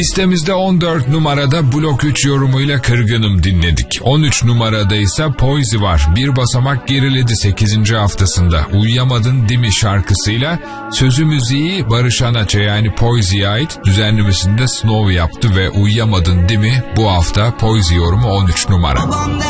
Listemizde 14 numarada Blok 3 yorumuyla Kırgınım dinledik. 13 numarada ise Poizy var. Bir basamak geriledi 8. haftasında. Uyuyamadın değil mi şarkısıyla sözü müziği Barış Anaç'a yani Poizy'ye ait, düzenlemesinde Snow yaptı ve Uyuyamadın değil mi bu hafta Poizy yorumu 13 numara.